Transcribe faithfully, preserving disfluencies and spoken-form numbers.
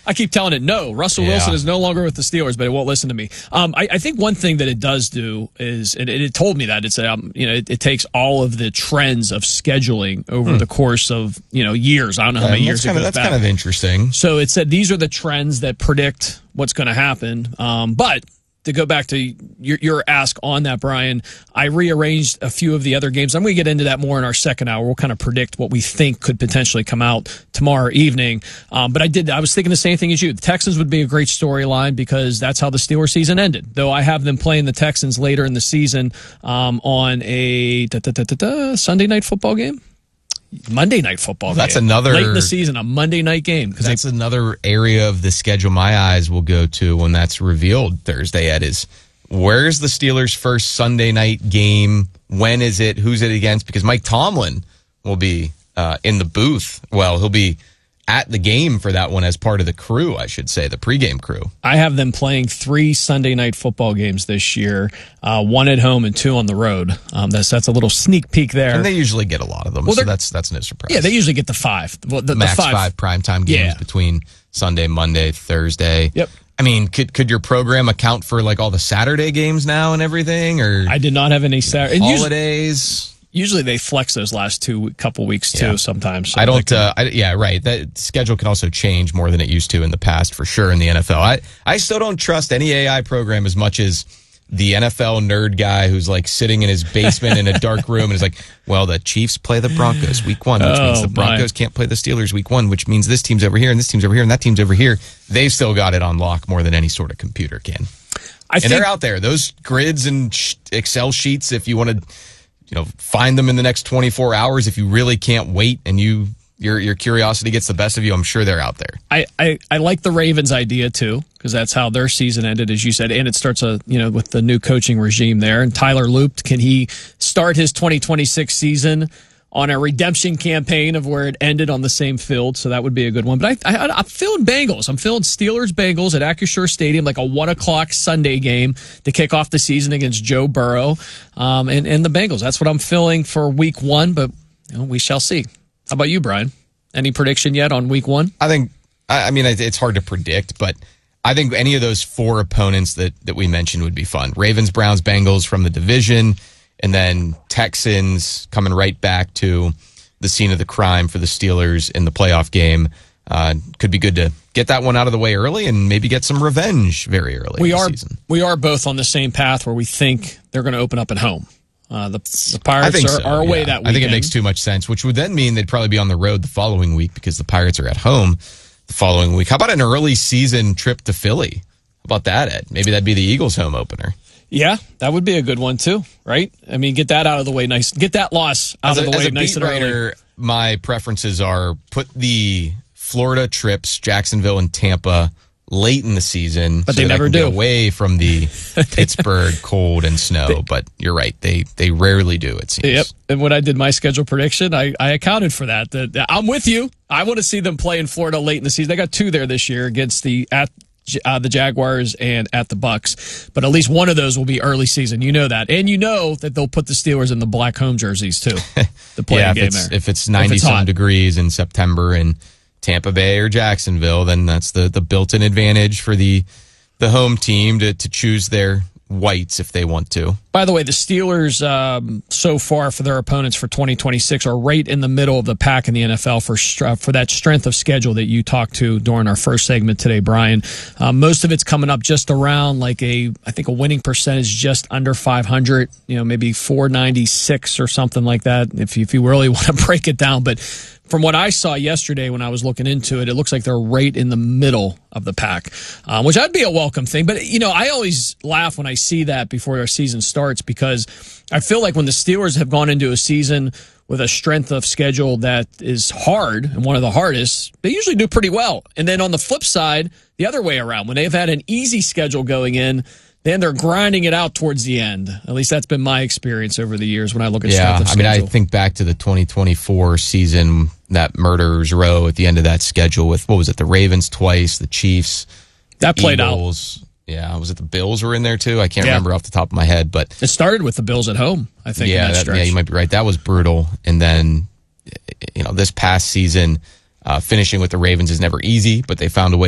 I keep telling it no. Russell Yeah. Wilson is no longer with the Steelers, but it won't listen to me. Um, I, I think one thing that it does do is, and it, it told me that, it's um, you know, it, it takes all of the trends of scheduling over Hmm. the course of, you know, years. I don't know how Um, many that's years kind it of, goes That's back. kind of interesting. So it said these are the trends that predict what's going to happen. Um, but to go back to your, your ask on that, Brian, I rearranged a few of the other games. I'm going to get into that more in our second hour. We'll kind of predict what we think could potentially come out tomorrow evening. Um, but I did. I was thinking the same thing as you. The Texans would be a great storyline because that's how the Steelers season ended. Though I have them playing the Texans later in the season um, on a da, da, da, da, da, Sunday night football game. Monday night football. That's game. another late in the season, a Monday night game. Because that's they, another area of the schedule my eyes will go to when that's revealed Thursday. Ed, is where's the Steelers' first Sunday night game? When is it? Who's it against? Because Mike Tomlin will be uh, in the booth. Well, he'll be at the game for that one as part of the crew, I should say, the pregame crew. I have them playing three Sunday night football games this year, uh, one at home and two on the road. Um, that's that's a little sneak peek there. And they usually get a lot of them, well, so that's that's no surprise. Yeah, they usually get the five. The, the, Max the five. five primetime games yeah. between Sunday, Monday, Thursday. Yep. I mean, could could your program account for like all the Saturday games now and everything? Or I did not have any Saturday holidays. Usually they flex those last two couple weeks too. Yeah. Sometimes so I don't. Uh, I, yeah, right. That schedule can also change more than it used to in the past, for sure. In the N F L, I I still don't trust any A I program as much as the N F L nerd guy who's like sitting in his basement in a dark room and is like, well, the Chiefs play the Broncos week one, which oh, means the Broncos my. can't play the Steelers week one, which means this team's over here and this team's over here and that team's over here. They've still got it on lock more than any sort of computer can. I and think, they're out there. Those grids and sh- Excel sheets, if you want to, you know, find them in the next twenty-four hours, if you really can't wait and you your your curiosity gets the best of you, I'm sure they're out there. I, I, I like the Ravens idea too, because that's how their season ended, as you said, and it starts a you know with the new coaching regime there. And Tyler Looped, can he start his twenty twenty-six season on a redemption campaign of where it ended on the same field? So that would be a good one. But I, I I'm feeling Bengals. I'm feeling Steelers Bengals at Acrisure Stadium, like a one o'clock Sunday game to kick off the season against Joe Burrow um, and and the Bengals. That's what I'm feeling for Week One. But you know, we shall see. How about you, Brian? Any prediction yet on Week One? I think, I mean, it's hard to predict, but I think any of those four opponents that, that we mentioned would be fun. Ravens, Browns, Bengals from the division, and then Texans coming right back to the scene of the crime for the Steelers in the playoff game. Uh, could be good to get that one out of the way early and maybe get some revenge very early We in the are season. we are both on the same path where we think they're going to open up at home. Uh, the, the Pirates I think are, so, are away yeah. that weekend. I think it makes too much sense, which would then mean they'd probably be on the road the following week because the Pirates are at home the following week. How about an early season trip to Philly? How about that, Ed? Maybe that'd be the Eagles' home opener. Yeah, that would be a good one too, right? I mean, get that out of the way nice. Get that loss out As of a, the way as a nice beat and early. writer, my preferences are put the Florida trips, Jacksonville and Tampa, late in the season, but so they that never I can do. Get away from the Pittsburgh cold and snow. They, but you're right; they they rarely do. It seems. Yep. And when I did my schedule prediction, I, I accounted for that. That I'm with you. I want to see them play in Florida late in the season. They got two there this year against the at uh, the Jaguars and at the Bucks. But at least one of those will be early season. You know that, and you know that they'll put the Steelers in the black home jerseys too. The playing yeah, if game it's, there. if it's ninety if it's some hot. degrees in September in Tampa Bay or Jacksonville, then that's the, the built-in advantage for the the home team to, to choose their whites if they want to. By the way, the Steelers um, so far for their opponents for twenty twenty-six are right in the middle of the pack in the N F L for for that strength of schedule that you talked to during our first segment today, Brian. Uh, most of it's coming up just around like a, I think a winning percentage just under five hundred, you know, maybe four ninety-six or something like that if you, if you really want to break it down. But from what I saw yesterday when I was looking into it, it looks like they're right in the middle of the pack, um, which would be a welcome thing. But, you know, I always laugh when I see that before our season starts because I feel like when the Steelers have gone into a season with a strength of schedule that is hard and one of the hardest, they usually do pretty well. And then on the flip side, the other way around, when they've had an easy schedule going in, then they're grinding it out towards the end. At least that's been my experience over the years when I look at yeah, strength of I mean, schedule. I think back to the twenty twenty-four season, that murderer's row at the end of that schedule with, what was it, the Ravens twice, the Chiefs, that played Eagles. Out. Yeah, was it the Bills were in there too? I can't yeah. remember off the top of my head, but it started with the Bills at home, I think. Yeah, in that that, stretch. yeah, you might be right. That was brutal. And then, you know, this past season, uh, finishing with the Ravens is never easy, but they found a way